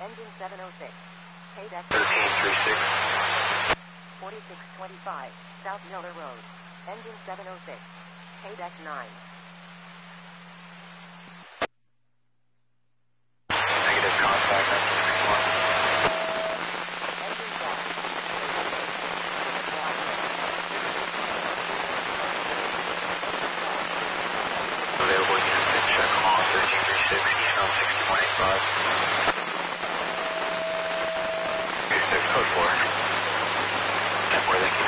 Engine 706. KDEC 1336. 4625, South Miller Road. Engine 706. KDEC 9. Negative contact, 961. Engine 7. Available units in check on 1336, Eastbound 6185. 26, code 4.